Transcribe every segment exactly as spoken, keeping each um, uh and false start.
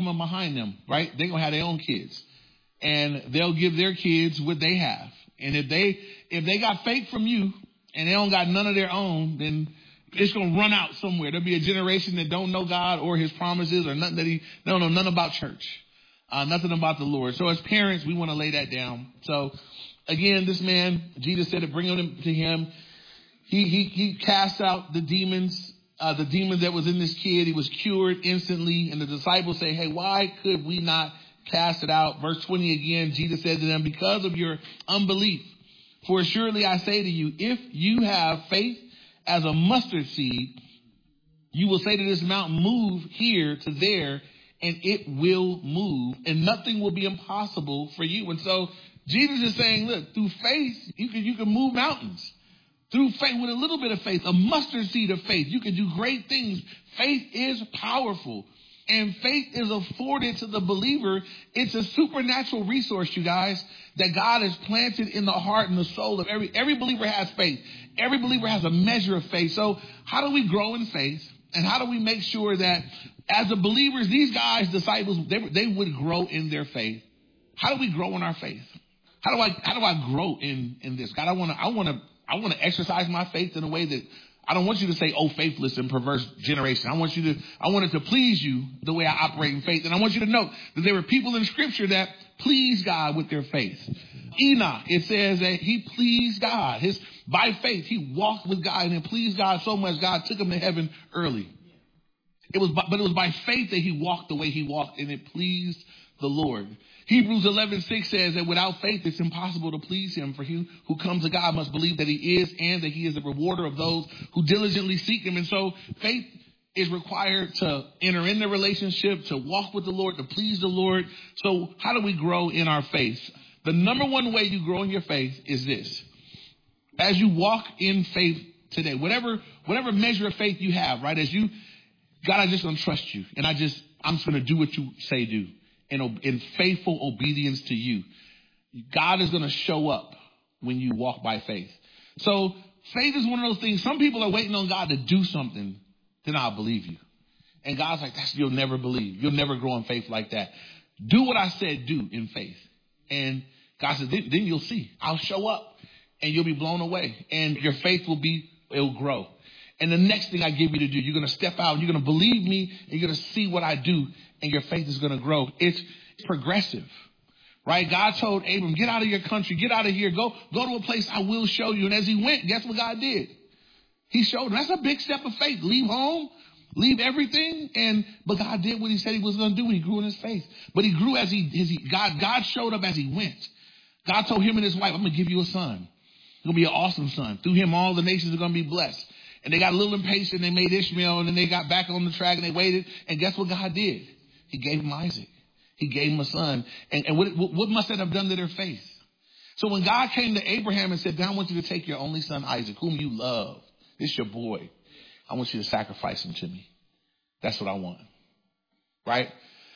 coming behind them, right? They're going to have their own kids. And they'll give their kids what they have. And if they if they got faith from you and they don't got none of their own, then it's going to run out somewhere. There'll be a generation that don't know God or his promises or nothing that he don't know nothing about church, uh, nothing about the Lord. So as parents, we want to lay that down. So again, this man, Jesus said to bring him to him. He he he cast out the demons, uh, the demon that was in this kid. He was cured instantly. And the disciples say, hey, why could we not cast it out? Verse twenty again, Jesus said to them, because of your unbelief. For assuredly I say to you, if you have faith as a mustard seed, you will say to this mountain, move here to there, and it will move, and nothing will be impossible for you. And so Jesus is saying, look, through faith, you can, you can move mountains. Through faith, with a little bit of faith, a mustard seed of faith, you can do great things. Faith is powerful. And faith is afforded to the believer. It's a supernatural resource, you guys, that God has planted in the heart and the soul of every, every believer has faith. Every believer has a measure of faith. So how do we grow in faith? And how do we make sure that as the believers, these guys, disciples, they, they would grow in their faith? How do we grow in our faith? How do I, how do I grow in, in this? God, I want to, I want to, I want to exercise my faith in a way that I don't want you to say, oh, faithless and perverse generation. I want you to, I want it to please you the way I operate in faith. And I want you to know that there were people in scripture that pleased God with their faith. Enoch, it says that he pleased God. His, by faith, he walked with God and it pleased God so much, God took him to heaven early. It was, but it was by faith that he walked the way he walked, and it pleased the Lord. Hebrews eleven six says that without faith, it's impossible to please him. For he who comes to God must believe that he is, and that he is the rewarder of those who diligently seek him. And so faith is required to enter in the relationship, to walk with the Lord, to please the Lord. So how do we grow in our faith? The number one way you grow in your faith is this. As you walk in faith today, whatever, whatever measure of faith you have, right? As you, God, I just going to trust you. And I just, I'm just going to do what you say do. In, in faithful obedience to you. God is going to show up when you walk by faith. So faith is one of those things. Some people are waiting on God to do something, then I'll believe you. And God's like, that's, you'll never believe. You'll never grow in faith like that. Do what I said do in faith. And God says, then, then you'll see. I'll show up and you'll be blown away. And your faith will be, it'll grow. And the next thing I give you to do, you're going to step out and you're going to believe me and you're going to see what I do. And your faith is going to grow. It's progressive, right? God told Abram, get out of your country, get out of here, go, go to a place I will show you. And as he went, guess what God did? He showed him. That's a big step of faith. Leave home, leave everything. And, but God did what he said he was going to do. He grew in his faith, but he grew as he, as he, God, God showed up as he went. God told him and his wife, I'm going to give you a son. It's going to be an awesome son. Through him, all the nations are going to be blessed. And they got a little impatient. They made Ishmael and then they got back on the track and they waited. And guess what God did? He gave him Isaac. He gave him a son. And, and what, what must that have done to their faith? So when God came to Abraham and said, I want you to take your only son, Isaac, whom you love. This is your boy. I want you to sacrifice him to me. That's what I want. Right?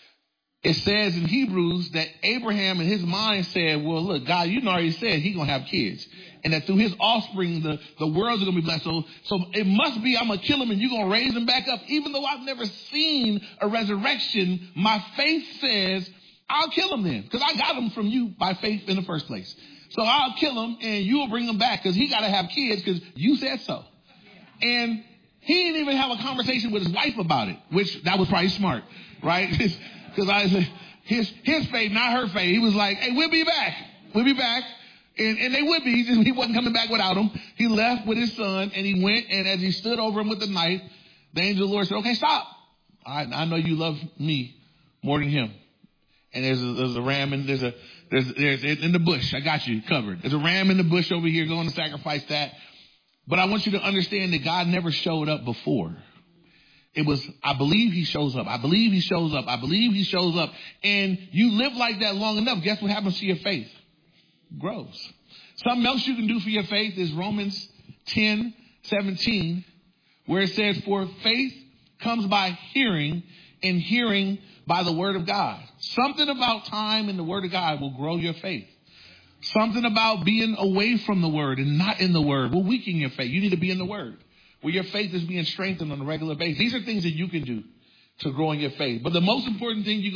It says in Hebrews that Abraham in his mind said, well, look, God, you already said he's going to have kids. And that through his offspring, the, the world's going to be blessed. So, so it must be I'm going to kill him and you're going to raise him back up. Even though I've never seen a resurrection, my faith says I'll kill him then. Because I got him from you by faith in the first place. So I'll kill him and you'll bring him back because he got to have kids because you said so. And he didn't even have a conversation with his wife about it, which that was probably smart, right? Because I his his faith, not her faith. He was like, hey, we'll be back. We'll be back. And, and they would be. He, just, he wasn't coming back without him. He left with his son and he went. And as he stood over him with the knife, the angel of the Lord said, okay, stop. I, I know you love me more than him. And there's a, there's a ram and there's a, there's, there's in the bush. I got you covered. There's a ram in the bush over here going to sacrifice that. But I want you to understand that God never showed up before. It was, I believe he shows up. I believe he shows up. I believe he shows up. And you live like that long enough. Guess what happens to your faith? Grows. Something else you can do for your faith is Romans ten seventeen, where it says, for faith comes by hearing, and hearing by the word of God. Something about time in the word of God will grow your faith. Something about being away from the word and not in the word will weaken your faith. You need to be in the word where your faith is being strengthened on a regular basis. These are things that you can do to grow in your faith. But the most important thing you